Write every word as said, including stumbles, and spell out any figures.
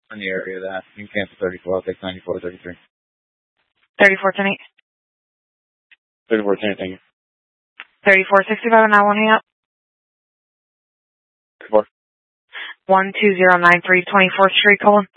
in the area of that. You can cancel thirty-four. I'll take ninety-four thirty-three. thirty-four ten eight. thirty-four ten eight, thank you. thirty-four sixty-five and I want hang up. Four. one two zero nine three twenty-fourth Street, Colin.